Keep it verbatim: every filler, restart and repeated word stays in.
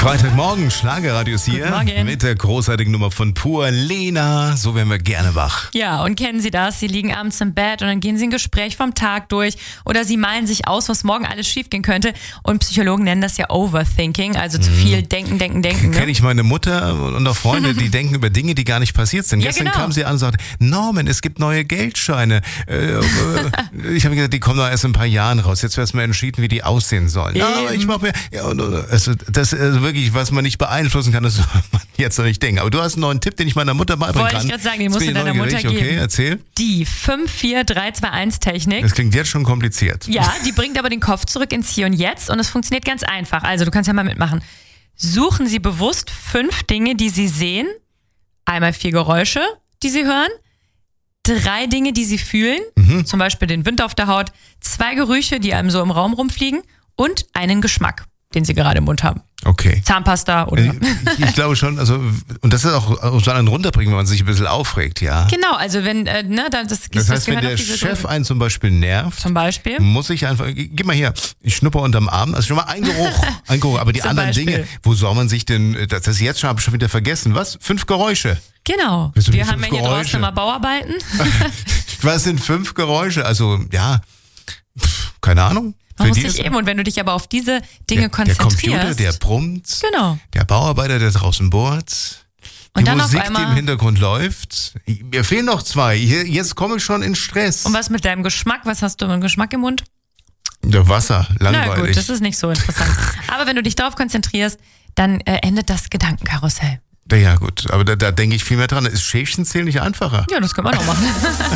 Freitagmorgen, Schlagerradios hier Guten Morgen. mit der großartigen Nummer von Pur Lena. So werden wir gerne wach. Ja, und kennen Sie das? Sie liegen abends im Bett und dann gehen Sie ein Gespräch vom Tag durch oder Sie malen sich aus, was morgen alles schiefgehen könnte. Und Psychologen nennen das ja Overthinking, also zu viel denken, denken, denken. Kenne Ne? ich meine Mutter und auch Freunde, die denken über Dinge, die gar nicht passiert sind. Ja, Gestern genau. kam sie an und sagte, Norman, es gibt neue Geldscheine. Äh, äh, ich habe gesagt, die kommen doch erst in ein paar Jahren raus. Jetzt wird mal entschieden, wie die aussehen sollen. Ja, aber ich mache mir, ja, und, also, das ist wirklich, was man nicht beeinflussen kann, das soll man jetzt noch nicht denken. Aber du hast einen neuen Tipp, den ich meiner Mutter beibringen Wollte kann. ich gerade sagen, den Jetzt musst bin du ich deiner Mutter neugierig. geben. Okay, erzähl. Die fünf vier drei zwei eins Technik. Das klingt jetzt schon kompliziert. Ja, die bringt aber den Kopf zurück ins Hier und Jetzt und es funktioniert ganz einfach. Also du kannst ja mal mitmachen. Suchen Sie bewusst fünf Dinge, die Sie sehen. Einmal vier Geräusche, die Sie hören. Drei Dinge, die Sie fühlen. Mhm. Zum Beispiel den Wind auf der Haut. Zwei Gerüche, die einem so im Raum rumfliegen. Und einen Geschmack, den Sie gerade im Mund haben. Okay. Zahnpasta oder... Ich, ich glaube schon, also, und das ist auch so einen runterbringen, wenn man sich ein bisschen aufregt, ja. Genau, also wenn, äh, ne, das, das, Das heißt, wenn gehört der auf diese Chef Drogen. einen zum Beispiel nervt, Zum Beispiel. muss ich einfach, gib mal her, ich schnupper unterm Arm, also schon mal ein Geruch, ein Geruch, aber die Zum anderen Beispiel. Dinge, wo soll man sich denn, das ist jetzt schon, habe ich schon wieder vergessen, was? Fünf Geräusche. Genau. Willst du die Wir haben ja fünf hier draußen Geräusche? immer Bauarbeiten. Was sind fünf Geräusche? Also, ja, pff, keine Ahnung. Man Für muss die sich ist- eben, und wenn du dich aber auf diese Dinge der, der konzentrierst. Computer, der brummt, Genau. der Bauarbeiter, der draußen bohrt, die Und dann auf Musik, die einmal- im Hintergrund läuft. Mir fehlen noch zwei. Hier, jetzt komme ich schon in Stress. Und was mit deinem Geschmack? Was hast du für einen Geschmack im Mund? Der Wasser, Na langweilig. gut, das ist nicht so interessant. Aber wenn du dich darauf konzentrierst, dann äh, endet das Gedankenkarussell. Ja, gut, aber da, da denke ich viel mehr dran. Ist Schäfchen zählen nicht einfacher? Ja, das können wir noch machen.